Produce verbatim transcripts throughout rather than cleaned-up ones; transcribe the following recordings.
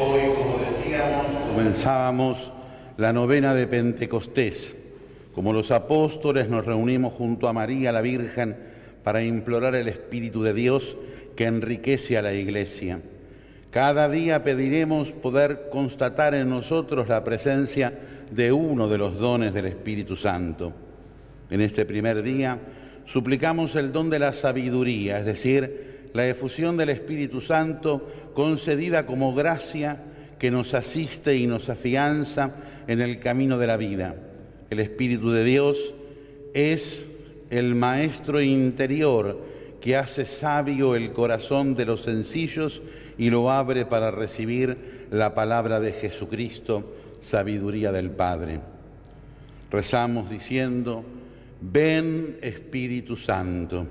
Hoy, como decíamos, comenzábamos la novena de Pentecostés. Como los apóstoles nos reunimos junto a María la Virgen para implorar el Espíritu de Dios que enriquece a la Iglesia. Cada día pediremos poder constatar en nosotros la presencia de uno de los dones del Espíritu Santo. En este primer día suplicamos el don de la sabiduría, es decir, la efusión del Espíritu Santo concedida como gracia que nos asiste y nos afianza en el camino de la vida. El Espíritu de Dios es el maestro interior que hace sabio el corazón de los sencillos y lo abre para recibir la palabra de Jesucristo, sabiduría del Padre. Rezamos diciendo: ven Espíritu Santo.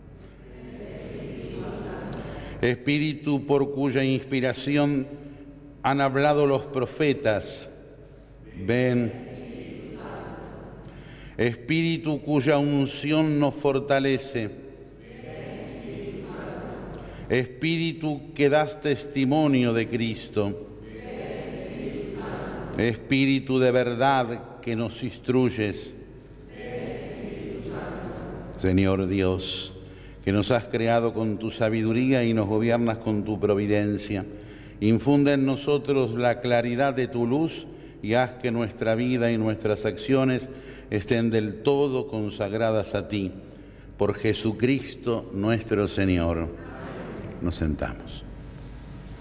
Espíritu por cuya inspiración han hablado los profetas, ven. Espíritu cuya unción nos fortalece, Espíritu que das testimonio de Cristo, Espíritu de verdad que nos instruyes. Señor Dios, que nos has creado con tu sabiduría y nos gobiernas con tu providencia, infunde en nosotros la claridad de tu luz y haz que nuestra vida y nuestras acciones estén del todo consagradas a ti. Por Jesucristo nuestro Señor. Nos sentamos.